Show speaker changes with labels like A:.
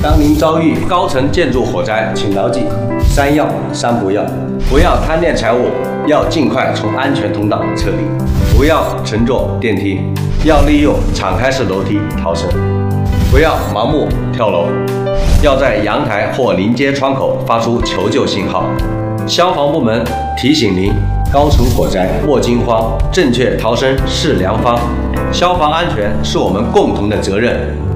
A: 当您遭遇高层建筑火灾，请牢记3要3不要：不要贪恋财物，要尽快从安全通道撤离；不要乘坐电梯，要利用敞开式楼梯逃生；不要盲目跳楼，要在阳台或临街窗口发出求救信号。消防部门提醒您：高层火灾莫惊慌，正确逃生是良方。消防安全是我们共同的责任。